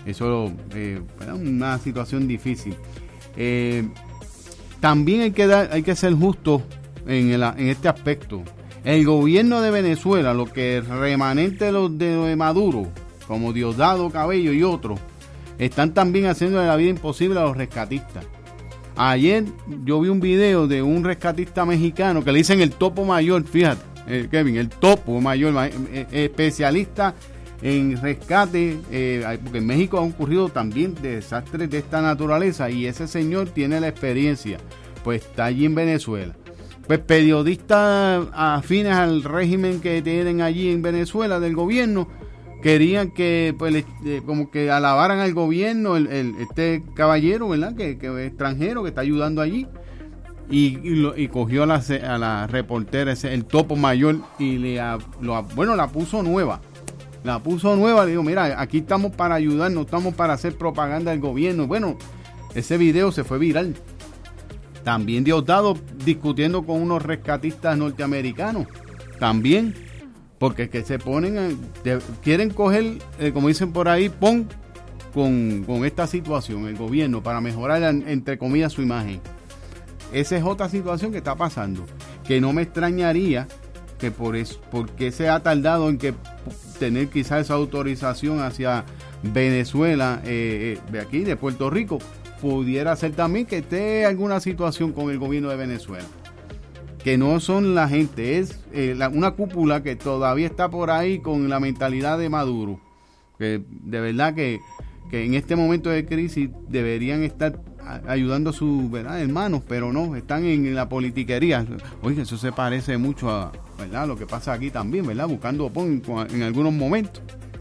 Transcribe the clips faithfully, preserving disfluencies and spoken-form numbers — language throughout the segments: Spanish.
Eso eh, es una situación difícil. Eh, también hay que dar, hay que ser justos en, el, en este aspecto. El gobierno de Venezuela, lo que es remanente de, los, de Maduro, como Diosdado Cabello y otros, están también haciendo la vida imposible a los rescatistas. Ayer yo vi un video de un rescatista mexicano que le dicen el topo mayor, fíjate, eh, Kevin, el topo mayor, eh, especialista en rescate, eh, porque en México han ocurrido también desastres de esta naturaleza y ese señor tiene la experiencia, pues está allí en Venezuela. Pues periodistas afines al régimen que tienen allí en Venezuela del gobierno querían que pues eh, como que alabaran al gobierno el, el, este caballero, ¿verdad? Que, que es extranjero, que está ayudando allí y, y, lo, y cogió a la, a la reportera ese, el topo mayor y le lo, bueno la puso nueva la puso nueva le digo, mira, aquí estamos para ayudar, no estamos para hacer propaganda del gobierno. Bueno, ese video se fue viral. También Diosdado discutiendo con unos rescatistas norteamericanos también, porque que se ponen a, de, quieren coger, eh, como dicen por ahí, pon con, con esta situación, el gobierno, para mejorar, entre comillas, su imagen. Esa es otra situación que está pasando, que no me extrañaría que por eso, porque se ha tardado en que tener quizás esa autorización hacia Venezuela, eh, de aquí, de Puerto Rico, pudiera ser también que esté alguna situación con el gobierno de Venezuela. Que no son la gente, es eh, la, una cúpula que todavía está por ahí con la mentalidad de Maduro. Que de verdad que, que en este momento de crisis deberían estar ayudando a sus, ¿verdad?, hermanos, pero no, están en la politiquería. Oye, eso se parece mucho a, ¿verdad?, lo que pasa aquí también, ¿verdad? Buscando opón en, en algunos momentos.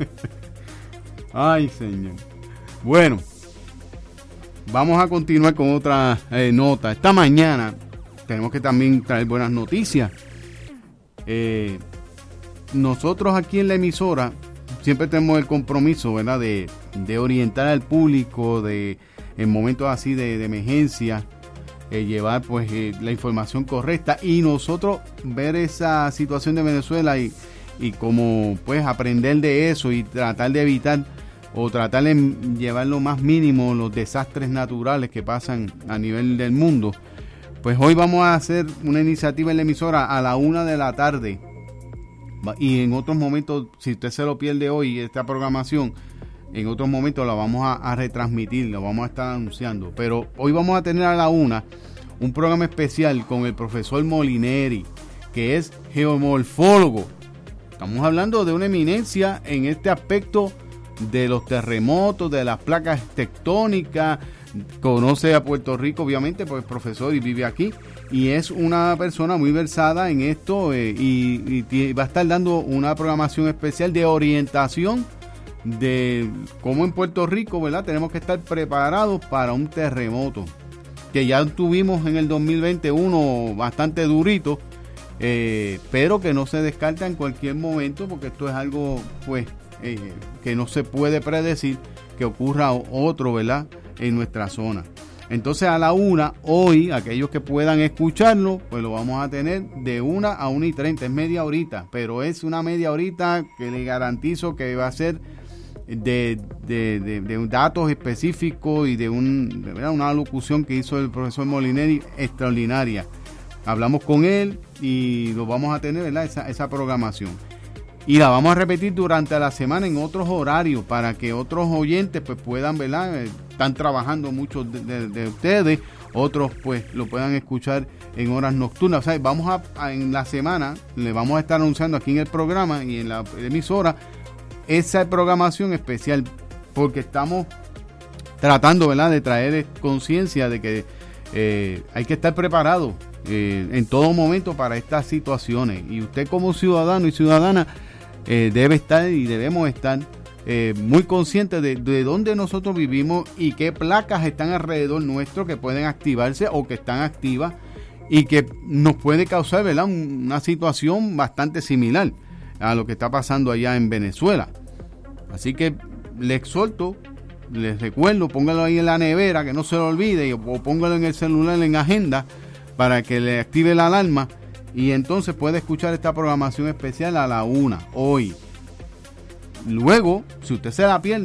Ay, señor. Bueno, vamos a continuar con otra eh, nota. Esta mañana tenemos que también traer buenas noticias. Eh, nosotros aquí en la emisora siempre tenemos el compromiso, ¿verdad?, de, de orientar al público, de en momentos así de, de emergencia, eh, llevar pues eh, la información correcta y nosotros ver esa situación de Venezuela y, y como pues aprender de eso y tratar de evitar o tratar de llevar lo más mínimo los desastres naturales que pasan a nivel del mundo. Pues hoy vamos a hacer una iniciativa en la emisora a la una de la tarde y en otros momentos, si usted se lo pierde hoy esta programación, en otros momentos la vamos a, a retransmitir, la vamos a estar anunciando. Pero hoy vamos a tener a la una un programa especial con el profesor Molineri, que es geomorfólogo. Estamos hablando de una eminencia en este aspecto de los terremotos, de las placas tectónicas. Conoce a Puerto Rico, obviamente, porque es profesor y vive aquí. Y es una persona muy versada en esto eh, y, y va a estar dando una programación especial de orientación de cómo en Puerto Rico, ¿verdad?, tenemos que estar preparados para un terremoto, que ya tuvimos en el dos mil veinte uno bastante durito, eh, pero que no se descarta en cualquier momento, porque esto es algo pues eh, que no se puede predecir que ocurra otro, ¿verdad?, en nuestra zona. Entonces a la una, hoy, aquellos que puedan escucharlo, pues lo vamos a tener de una a una y treinta, es media horita, pero es una media horita que le garantizo que va a ser De, de, de, de datos específicos y de, un, de ¿verdad? una locución que hizo el profesor Molineri extraordinaria. Hablamos con él y lo vamos a tener, ¿verdad?, esa, esa programación. Y la vamos a repetir durante la semana en otros horarios para que otros oyentes pues puedan, ¿verdad? Están trabajando muchos de, de, de ustedes, otros pues lo puedan escuchar en horas nocturnas. O sea, vamos a, a en la semana, le vamos a estar anunciando aquí en el programa y en la emisora esa programación especial, porque estamos tratando, ¿verdad?, de traer conciencia de que eh, hay que estar preparado eh, en todo momento para estas situaciones, y usted como ciudadano y ciudadana eh, debe estar y debemos estar eh, muy conscientes de, de dónde nosotros vivimos y qué placas están alrededor nuestro que pueden activarse o que están activas y que nos puede causar, ¿verdad?, una situación bastante similar a lo que está pasando allá en Venezuela. Así que le exhorto, les recuerdo, póngalo ahí en la nevera, que no se lo olvide, o póngalo en el celular en agenda para que le active la alarma y entonces puede escuchar esta programación especial a la una, hoy. Luego, si usted se la pierde,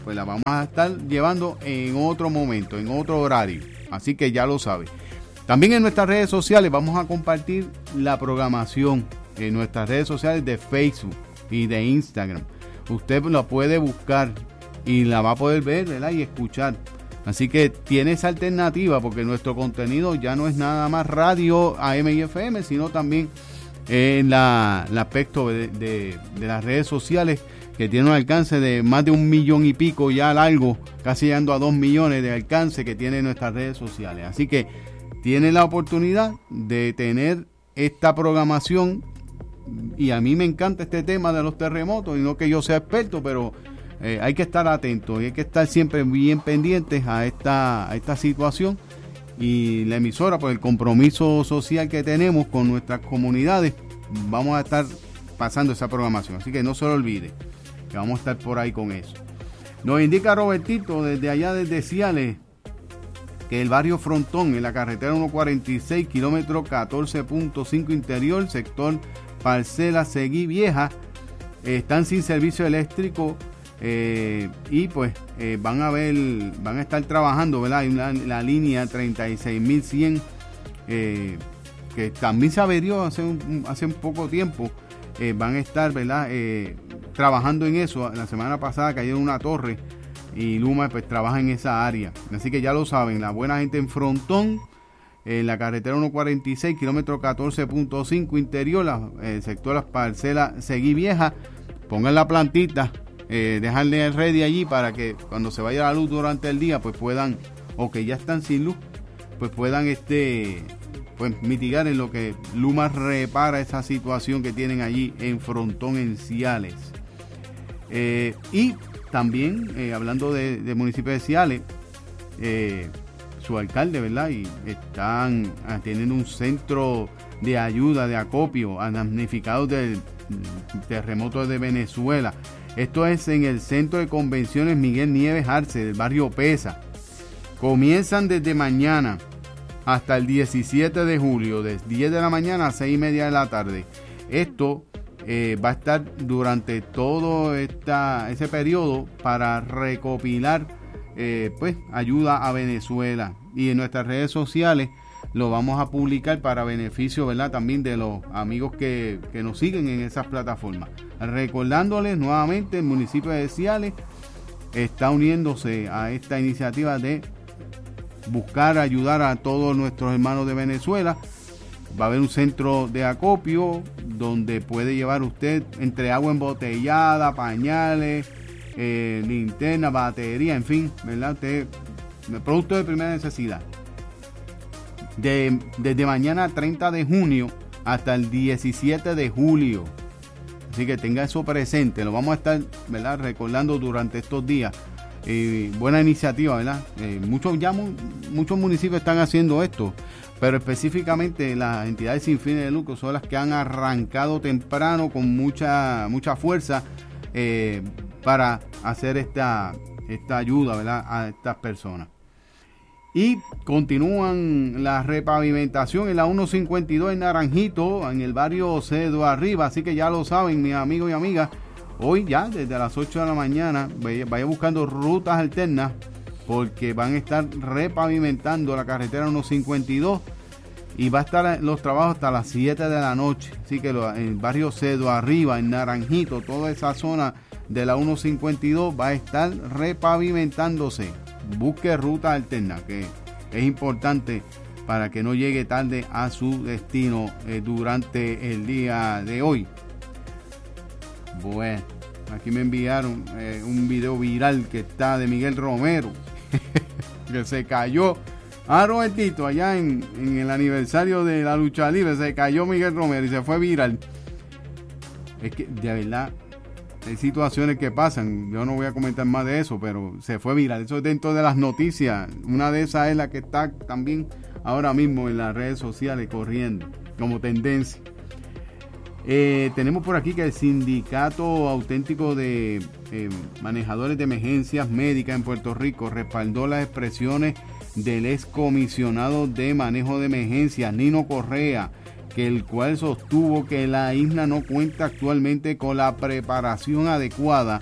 pues la vamos a estar llevando en otro momento, en otro horario. Así que ya lo sabe. También en nuestras redes sociales vamos a compartir la programación en nuestras redes sociales de Facebook y de Instagram. Usted la puede buscar y la va a poder ver, ¿verdad? Y escuchar. Así que tiene esa alternativa porque nuestro contenido ya no es nada más radio A M y F M, sino también en la, el aspecto de, de, de las redes sociales, que tiene un alcance de más de un millón y pico ya largo, casi llegando a dos millones de alcance que tiene nuestras redes sociales. Así que tiene la oportunidad de tener esta programación, y a mí me encanta este tema de los terremotos, y no que yo sea experto, pero eh, hay que estar atentos y hay que estar siempre bien pendientes a esta, a esta situación. Y la emisora, por el compromiso social que tenemos con nuestras comunidades, vamos a estar pasando esa programación, así que no se lo olvide, que vamos a estar por ahí con eso. Nos indica Robertito desde allá, desde Ciales, que el barrio Frontón, en la carretera ciento cuarenta y seis, kilómetro catorce punto cinco interior, sector Parcela Seguí Vieja, eh, están sin servicio eléctrico, eh, y pues eh, van a ver, van a estar trabajando, ¿verdad? Hay una, la línea treinta y seis mil cien, eh, que también se averió hace un, hace un poco tiempo. Eh, van a estar, ¿verdad? Eh, trabajando en eso. La semana pasada cayó una torre y Luma pues trabaja en esa área. Así que ya lo saben, la buena gente en Frontón, en la carretera ciento cuarenta y seis, kilómetro catorce punto cinco interior, la, el sector Las Parcelas Seguí Vieja, pongan la plantita, eh, dejarle el ready allí para que cuando se vaya la luz durante el día, pues puedan, o que ya están sin luz, pues puedan este pues mitigar en lo que Luma repara esa situación que tienen allí en Frontón, en Ciales. Eh, y también, eh, hablando de, de municipio de Ciales, eh, su alcalde, ¿verdad? Y están teniendo un centro de ayuda, de acopio a damnificados del terremoto de Venezuela. Esto es en el Centro de Convenciones Miguel Nieves Arce, del barrio Pesa. Comienzan desde mañana hasta el diecisiete de julio, de diez de la mañana a seis y media de la tarde. Esto eh, va a estar durante todo esta, ese periodo para recopilar eh, pues ayuda a Venezuela. Y en nuestras redes sociales lo vamos a publicar para beneficio, ¿verdad? También de los amigos que, que nos siguen en esas plataformas. Recordándoles nuevamente, el municipio de Ciales está uniéndose a esta iniciativa de buscar ayudar a todos nuestros hermanos de Venezuela. Va a haber un centro de acopio donde puede llevar usted entre agua embotellada, pañales, eh, linterna, batería, en fin, ¿verdad? Usted, productos de primera necesidad. De, desde mañana treinta de junio hasta el diecisiete de julio. Así que tenga eso presente. Lo vamos a estar, ¿verdad?, recordando durante estos días. Eh, buena iniciativa, ¿verdad? Eh, muchos, ya mu- muchos municipios están haciendo esto, pero específicamente las entidades sin fines de lucro son las que han arrancado temprano con mucha mucha fuerza eh, para hacer esta, esta ayuda, ¿verdad?, a estas personas. Y continúan la repavimentación en la ciento cincuenta y dos en Naranjito, en el barrio Cedo Arriba, así que ya lo saben, mis amigos y amigas. Hoy ya, desde las ocho de la mañana, vaya, vaya buscando rutas alternas, porque van a estar repavimentando la carretera ciento cincuenta y dos y va a estar los trabajos hasta las siete de la noche. Así que lo, en el barrio Cedo Arriba, en Naranjito, toda esa zona de la ciento cincuenta y dos va a estar repavimentándose. Busque rutas alternas, que es importante para que no llegue tarde a su destino eh, durante el día de hoy. Bueno, aquí me enviaron eh, un video viral que está de Miguel Romero, que se cayó. Ah, Robertito, allá en, en el aniversario de la lucha libre, se cayó Miguel Romero y se fue viral. Es que, de verdad, hay situaciones que pasan. Yo no voy a comentar más de eso, pero se fue viral. Eso es dentro de las noticias. Una de esas es la que está también ahora mismo en las redes sociales corriendo como tendencia. Eh, tenemos por aquí que el Sindicato Auténtico de eh, Manejadores de Emergencias Médicas en Puerto Rico respaldó las expresiones del excomisionado de manejo de emergencias, Nino Correa, que el cual sostuvo que la isla no cuenta actualmente con la preparación adecuada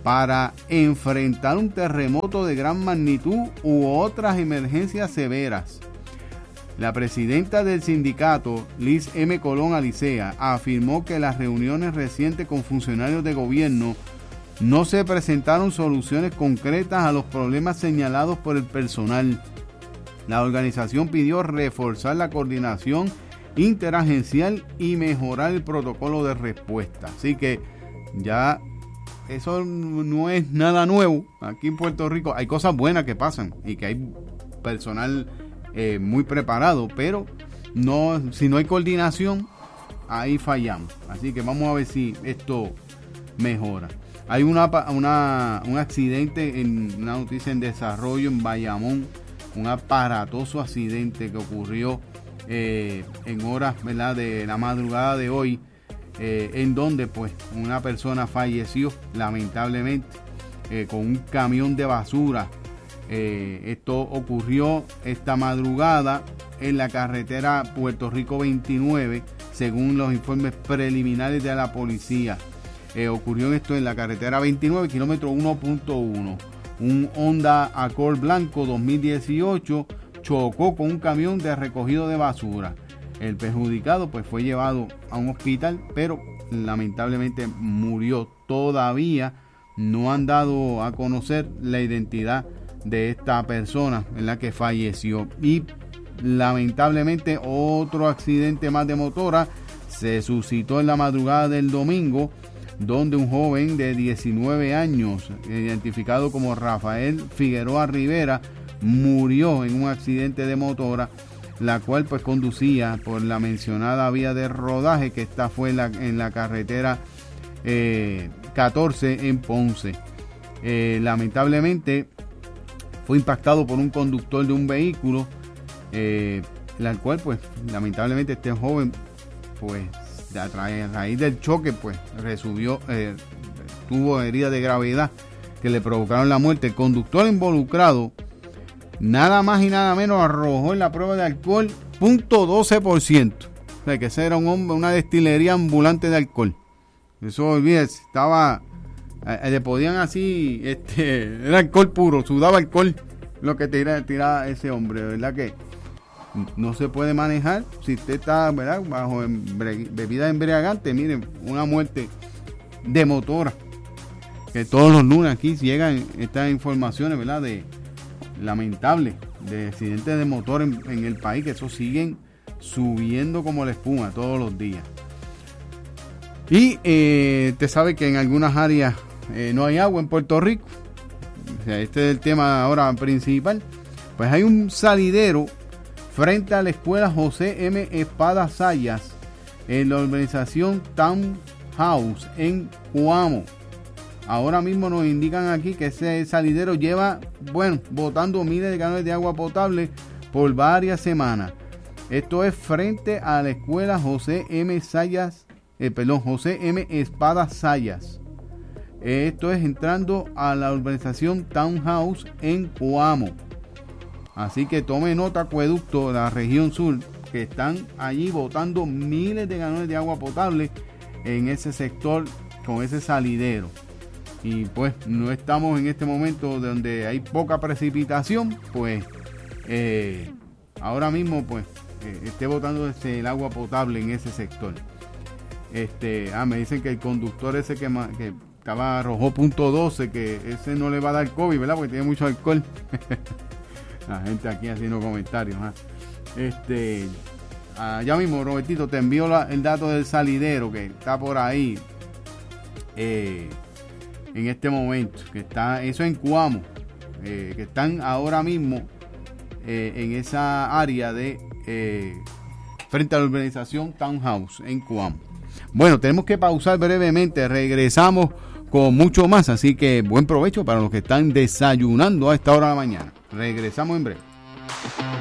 para enfrentar un terremoto de gran magnitud u otras emergencias severas. La presidenta del sindicato, Liz M. Colón Alicea, afirmó que las reuniones recientes con funcionarios de gobierno no se presentaron soluciones concretas a los problemas señalados por el personal. La organización pidió reforzar la coordinación interagencial y mejorar el protocolo de respuesta. Así que ya eso no es nada nuevo. Aquí en Puerto Rico hay cosas buenas que pasan y que hay personal eh, muy preparado, pero no, si no hay coordinación, ahí fallamos. Así que vamos a ver si esto mejora. Hay una, una, un accidente, en una noticia en desarrollo en Bayamón, un aparatoso accidente que ocurrió eh, en horas, ¿verdad?, de la madrugada de hoy, eh, en donde pues una persona falleció lamentablemente eh, con un camión de basura. Eh, esto ocurrió esta madrugada en la carretera Puerto Rico veintinueve, según los informes preliminares de la policía. Eh, ocurrió esto en la carretera veintinueve, kilómetro uno punto uno. Un Honda Accord blanco dos mil dieciocho chocó con un camión de recogido de basura. El perjudicado pues fue llevado a un hospital, pero lamentablemente murió. Todavía no han dado a conocer la identidad de esta persona en la que falleció. Y lamentablemente otro accidente más de motora se suscitó en la madrugada del domingo, donde un joven de diecinueve años, identificado como Rafael Figueroa Rivera, murió en un accidente de motora, la cual pues conducía por la mencionada vía de rodaje, que esta fue en la, en la carretera eh, catorce en Ponce. Eh, lamentablemente fue impactado por un conductor de un vehículo, eh, la cual pues lamentablemente este joven pues a raíz del choque pues resubió, eh, tuvo heridas de gravedad que le provocaron la muerte. El conductor involucrado nada más y nada menos arrojó en la prueba de alcohol punto doce por ciento. O sea que ese era un hombre, una destilería ambulante de alcohol. Eso, olvídese, estaba, eh, le podían así, este, era alcohol puro, sudaba alcohol lo que tiraba, tiraba ese hombre, ¿verdad? Que no se puede manejar si usted está, ¿verdad?, bajo embre- bebida embriagante. Miren, una muerte de motora, que todos los lunes aquí llegan estas informaciones, ¿verdad?, de lamentables de accidentes de motor en, en el país, que eso siguen subiendo como la espuma todos los días. Y eh, usted sabe que en algunas áreas eh, no hay agua en Puerto Rico. O sea, este es el tema ahora principal. Pues hay un salidero frente a la escuela José M. Espada Sayas, en la urbanización Townhouse en Cuamo. Ahora mismo nos indican aquí que ese salidero lleva, bueno, botando miles de galones de agua potable por varias semanas. Esto es frente a la escuela José M. Sayas, eh, perdón, José M. Espada Sayas. Esto es entrando a la urbanización Townhouse en Cuamo. Así que tome nota, acueducto de la región sur, que están allí botando miles de galones de agua potable en ese sector con ese salidero. Y pues no estamos en este momento donde hay poca precipitación, pues eh, ahora mismo pues eh, esté botando ese, el agua potable en ese sector. Este, ah, me dicen que el conductor ese que, que estaba arrojó punto doce, que ese no le va a dar COVID, ¿verdad? Porque tiene mucho alcohol. La gente aquí haciendo comentarios. ¿eh? Este, ah, ya mismo, Robertito, te envío la, el dato del salidero que está por ahí eh, en este momento. Que está, eso en Cuamo, eh, que están ahora mismo eh, en esa área de eh, frente a la urbanización Townhouse en Cuamo. Bueno, tenemos que pausar brevemente. Regresamos con mucho más, así que buen provecho para los que están desayunando a esta hora de la mañana. Regresamos en breve.